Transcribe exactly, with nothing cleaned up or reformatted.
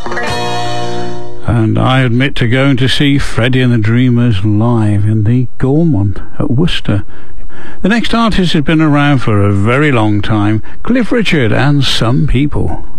And I admit to going to see Freddie and the Dreamers live in the Gaumont at Worcester. The next artist has been around for a very long time, Cliff Richard and Some People.